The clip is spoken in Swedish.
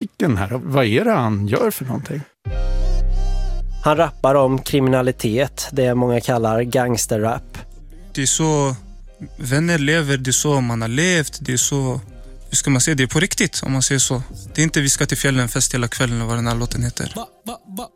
musiken här? Vad är det han gör för någonting? Han rappar om kriminalitet, det många kallar gangsterrap. Det är så vänner lever, det är så man har levt, det är så, hur ska man säga, det är på riktigt om man säger så. Det är inte vi ska till fjällen, fest hela kvällen och vad den här låten heter.